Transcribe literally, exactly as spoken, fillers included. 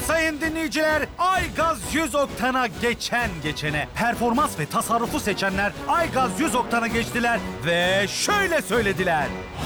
sayın dinleyiciler. Aygaz yüz oktana geçen geçene performans ve tasarrufu seçenler Aygaz yüz oktana geçtiler ve şöyle söylediler.